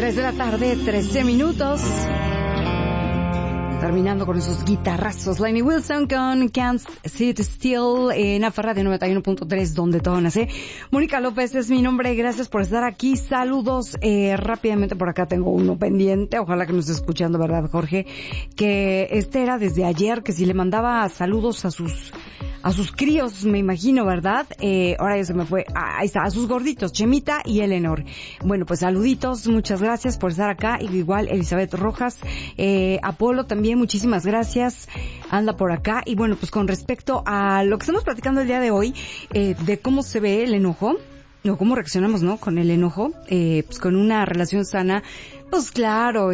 3 de la tarde, 13 minutos. Terminando con esos guitarrazos. Lainey Wilson con Can't Sit Still en Afa Radio 91.3, donde todo nace. Mónica López es mi nombre. Gracias por estar aquí. Saludos. Rápidamente por acá tengo uno pendiente. Ojalá que nos esté escuchando, ¿verdad, Jorge? Que este era desde ayer, que si le mandaba saludos a sus críos, me imagino, ¿verdad? Ahora ya se me fue. Ahí está, a sus gorditos, Chemita y Eleanor. Bueno, pues saluditos, muchas gracias por estar acá. Igual Elizabeth Rojas, Apolo también, muchísimas gracias. Anda por acá. Y bueno, pues con respecto a lo que estamos platicando el día de hoy, de cómo se ve el enojo, o cómo reaccionamos, ¿no? Con el enojo, pues con una relación sana, pues claro,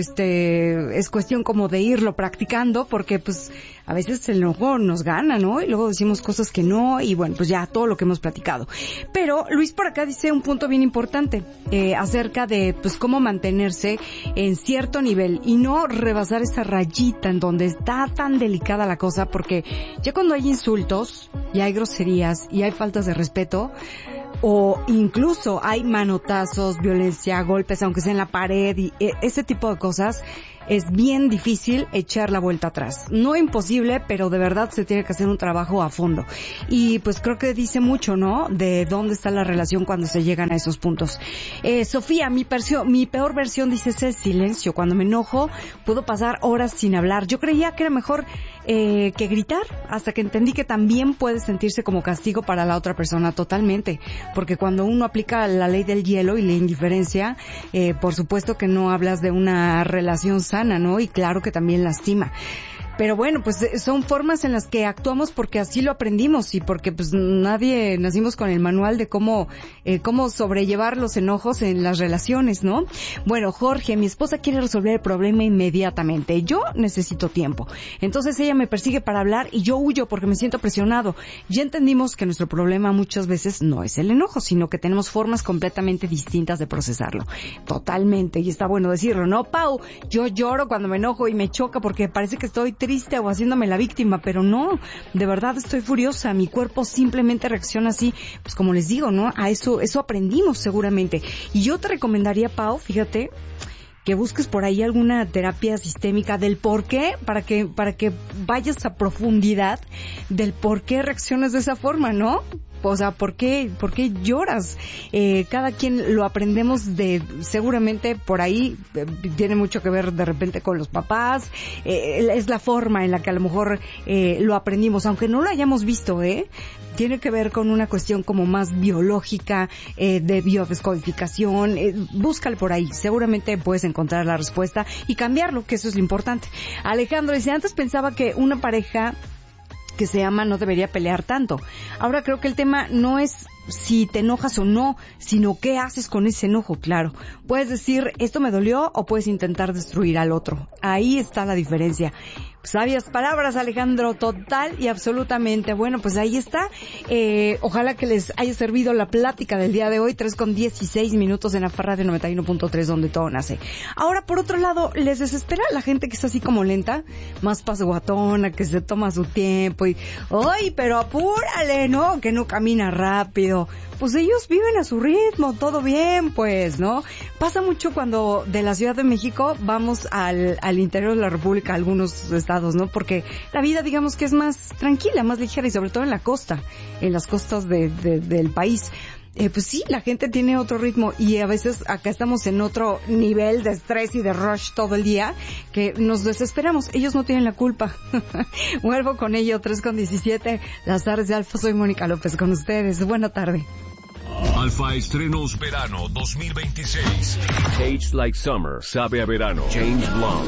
es cuestión como de irlo practicando, porque pues a veces el enojo nos gana, ¿no? Y luego decimos cosas que no, y bueno, pues ya todo lo que hemos platicado. Pero Luis por acá dice un punto bien importante, acerca de pues cómo mantenerse en cierto nivel y no rebasar esa rayita en donde está tan delicada la cosa, porque ya cuando hay insultos, y hay groserías, y hay faltas de respeto, o incluso hay manotazos, violencia, golpes, aunque sea en la pared, y ese tipo de cosas, es bien difícil echar la vuelta atrás. No imposible, pero de verdad se tiene que hacer un trabajo a fondo. Y pues creo que dice mucho, ¿no? De dónde está la relación cuando se llegan a esos puntos. Sofía, mi peor versión, dice, es el silencio. Cuando me enojo, puedo pasar horas sin hablar. Yo creía que era mejor que gritar, hasta que entendí que también puede sentirse como castigo para la otra persona, totalmente. Porque cuando uno aplica la ley del hielo y la indiferencia, por supuesto que no hablas de una relación sana, ¿no? Y claro que también lastima. Pero bueno, pues son formas en las que actuamos porque así lo aprendimos y porque pues nadie nacimos con el manual de cómo sobrellevar los enojos en las relaciones, ¿no? Bueno, Jorge, mi esposa quiere resolver el problema inmediatamente. Yo necesito tiempo. Entonces ella me persigue para hablar y yo huyo porque me siento presionado. Ya entendimos que nuestro problema muchas veces no es el enojo, sino que tenemos formas completamente distintas de procesarlo. Totalmente. Y está bueno decirlo, ¿no? Pau, yo lloro cuando me enojo y me choca porque parece que estoy triste o haciéndome la víctima, pero no, de verdad estoy furiosa, mi cuerpo simplemente reacciona así, pues como les digo, ¿no? A eso aprendimos seguramente. Y yo te recomendaría, Pau, fíjate, que busques por ahí alguna terapia sistémica del por qué, para que vayas a profundidad del por qué reaccionas de esa forma, ¿no? O sea, ¿por qué lloras? Cada quien lo aprendemos seguramente por ahí, tiene mucho que ver de repente con los papás, es la forma en la que a lo mejor lo aprendimos, aunque no lo hayamos visto, tiene que ver con una cuestión como más biológica, de biodescodificación, búscalo por ahí, seguramente puedes encontrar la respuesta y cambiarlo, que eso es lo importante. Alejandro dice, antes pensaba que una pareja que se ama no debería pelear tanto. Ahora creo que el tema no es si te enojas o no, sino qué haces con ese enojo, claro. Puedes decir, esto me dolió, o puedes intentar destruir al otro. Ahí está la diferencia. Sabias palabras, Alejandro, total y absolutamente. Bueno, pues ahí está. Ojalá que les haya servido la plática del día de hoy, 3:16 en Afa Radio 91.3, donde todo nace. Ahora, por otro lado, ¿les desespera la gente que está así como lenta? Más pasguatona, que se toma su tiempo y, ¡ay, pero apúrale, ¿no? Que no camina rápido. Pues ellos viven a su ritmo, todo bien, pues, ¿no? Pasa mucho cuando de la Ciudad de México vamos al interior de la República, algunos estados, ¿no? Porque la vida, digamos que es más tranquila, más ligera, y sobre todo en la costa, en las costas del país. Pues sí, la gente tiene otro ritmo y a veces acá estamos en otro nivel de estrés y de rush todo el día que nos desesperamos. Ellos no tienen la culpa. Vuelvo con ello, 3:17, las tardes de Alfa. Soy Mónica López con ustedes. Buena tarde. Alfa Estrenos Verano 2026. Tastes Like Summer, sabe a verano. James Blunt.